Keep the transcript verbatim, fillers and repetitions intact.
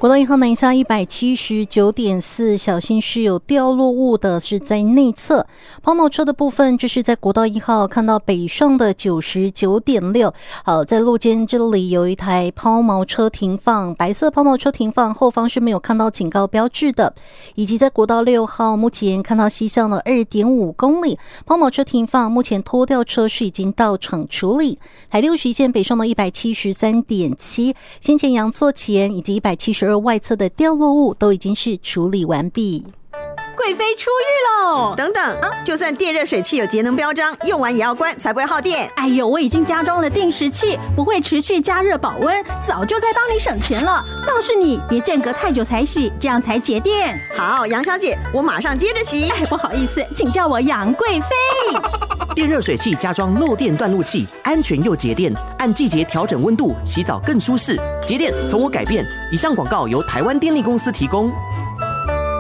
国道一号南下一百七十九点四，小心是有掉落物的，是在内侧。抛锚车的部分，这是在国道一号看到北上的九十九点六。好，在路肩这里有一台抛锚车停放，白色抛锚车停放，后方是没有看到警告标志的。以及在国道六号，目前看到西向了 二点五公里，抛锚车停放，目前拖吊车是已经到场处理。台六十一线北上的一百七十三点七，先前阳错前以及一百七十二外侧的掉落物都已经是处理完毕。 贵妃出狱喽！ 等等、啊，就算电热水器有节能标章，用完也要关，才不会耗电。 哎呦，我已经加装了定时器，不会持续加热保温，早就在帮你省钱了。倒是你别间隔太久才洗，这样才节电。 好，杨小姐，我马上接着洗。 哎，不好意思，请叫我杨贵妃。 电热水器加装漏电断路器，安全又节电，按季节调整温度，洗澡更舒适。节电从我改变。以上广告由台湾电力公司提供。